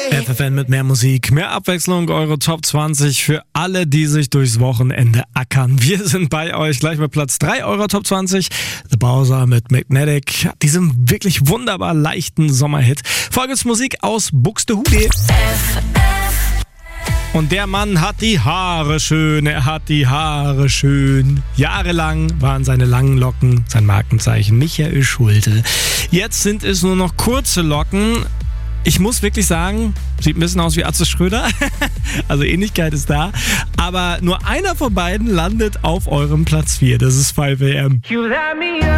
FFN mit mehr Musik, mehr Abwechslung, eure Top 20 für alle, die sich durchs Wochenende ackern. Wir sind bei euch gleich mit Platz 3 eurer Top 20. The Bowser mit Magnetic, diesem wirklich wunderbar leichten Sommerhit. Folgendes Musik aus Buxtehude. Und der Mann hat die Haare schön, er hat die Haare schön. Jahrelang waren seine langen Locken sein Markenzeichen, Michael Schulte. Jetzt sind es nur noch kurze Locken. Ich muss wirklich sagen, sieht ein bisschen aus wie Atze Schröder, also Ähnlichkeit ist da. Aber nur einer von beiden landet auf eurem Platz 4, das ist 5am.